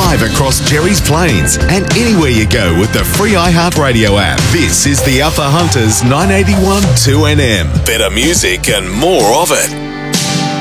live across Jerry's Plains and anywhere you go with the free iHeartRadio app. This is the Alpha Hunters 981 2NM. Better music and more of it.